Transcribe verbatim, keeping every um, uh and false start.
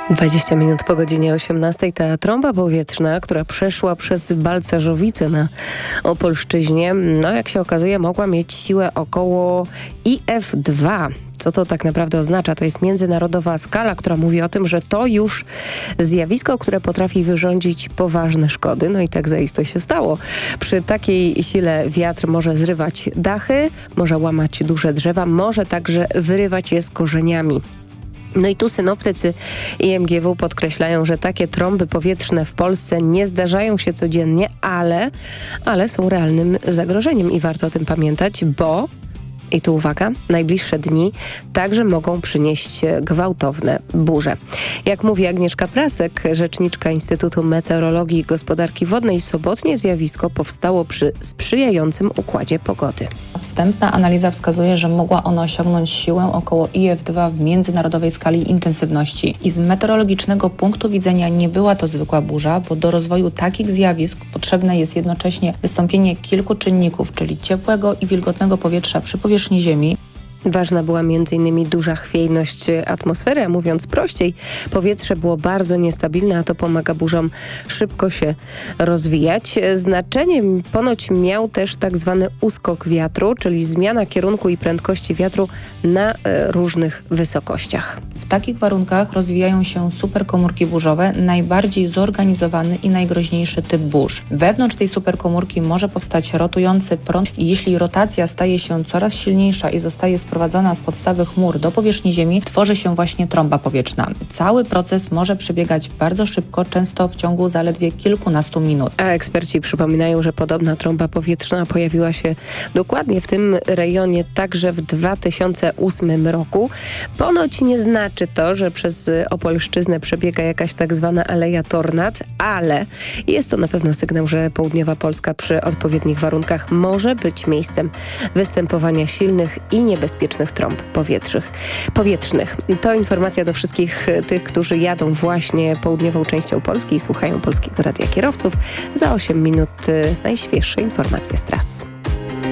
dwadzieścia minut po godzinie osiemnastej ta trąba powietrzna, która przeszła przez Balcerzowice na Opolszczyźnie, no jak się okazuje, mogła mieć siłę około I F dwa. Co to tak naprawdę oznacza? To jest międzynarodowa skala, która mówi o tym, że to już zjawisko, które potrafi wyrządzić poważne szkody. No i tak zaiste się stało. Przy takiej sile wiatr może zrywać dachy, może łamać duże drzewa, może także wyrywać je z korzeniami. No i tu synoptycy I M G W podkreślają, że takie trąby powietrzne w Polsce nie zdarzają się codziennie, ale, ale są realnym zagrożeniem i warto o tym pamiętać, bo... I tu uwaga, najbliższe dni także mogą przynieść gwałtowne burze. Jak mówi Agnieszka Prasek, rzeczniczka Instytutu Meteorologii i Gospodarki Wodnej, sobotnie zjawisko powstało przy sprzyjającym układzie pogody. Wstępna analiza wskazuje, że mogła ona osiągnąć siłę około I F dwa w międzynarodowej skali intensywności. I z meteorologicznego punktu widzenia nie była to zwykła burza, bo do rozwoju takich zjawisk potrzebne jest jednocześnie wystąpienie kilku czynników, czyli ciepłego i wilgotnego powietrza przy powierzchni Ziemi. Ważna była między innymi duża chwiejność atmosfery, a mówiąc prościej, powietrze było bardzo niestabilne, a to pomaga burzom szybko się rozwijać. Znaczenie ponoć miał też tak zwany uskok wiatru, czyli zmiana kierunku i prędkości wiatru na e, różnych wysokościach. W takich warunkach rozwijają się superkomórki burzowe, najbardziej zorganizowany i najgroźniejszy typ burz. Wewnątrz tej superkomórki może powstać rotujący prąd i jeśli rotacja staje się coraz silniejsza i zostaje sprowadzona z podstawy chmur do powierzchni Ziemi, tworzy się właśnie trąba powietrzna. Cały proces może przebiegać bardzo szybko, często w ciągu zaledwie kilkunastu minut. A eksperci przypominają, że podobna trąba powietrzna pojawiła się dokładnie w tym rejonie także w dwa tysiące ósmym roku. Ponoć nie znaczy to, że przez Opolszczyznę przebiega jakaś tak zwana aleja tornad, ale jest to na pewno sygnał, że południowa Polska przy odpowiednich warunkach może być miejscem występowania silnych i niebezpiecznych trąb powietrznych. powietrznych. To informacja do wszystkich tych, którzy jadą właśnie południową częścią Polski i słuchają Polskiego Radia Kierowców. Za osiem minut najświeższe informacje z tras.